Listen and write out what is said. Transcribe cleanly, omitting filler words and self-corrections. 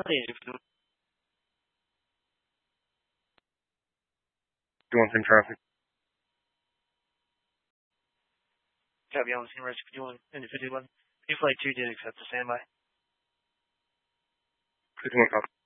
Doing in traffic. Copy on the scene, Rescue 51 into 51. Flight 2 did accept the standby. 51 copy.